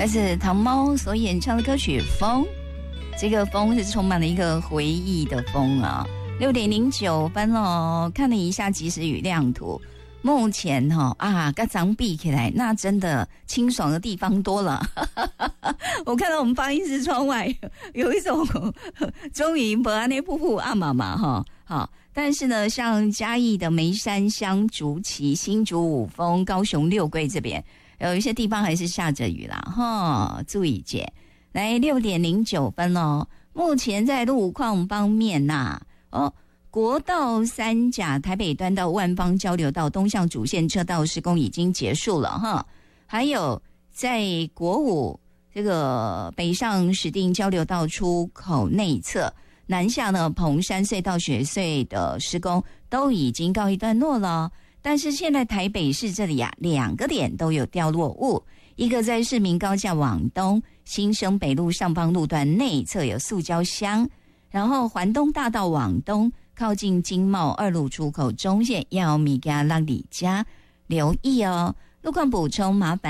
来自唐猫所演唱的歌曲《风》，这个风是充满了一个回忆的风啊。6:09分哦，看了一下即时雨量图，目前跟咱比起来，那真的清爽的地方多了。我看到我们放映室窗外有一种终于没安那瀑布啊嘛哈，好。但是呢，像嘉义的梅山乡、竹崎、新竹五峰、高雄六龟这边，有一些地方还是下着雨啦，哈，注意些。来6:09分哦，目前在路况方面国道三甲台北端到万芳交流道东向主线车道施工已经结束了哈，还有在国五这个北上石碇交流道出口内侧。南下呢，蓬山隧道雪隧的施工都已经告一段落了，但是现在台北市这里2个点都有掉落物，一个在市民高架往东新生北路上方路段内侧有塑胶箱，然后环东大道往东靠近经贸2路出口中线要米加拉里加留意哦。路况补充麻烦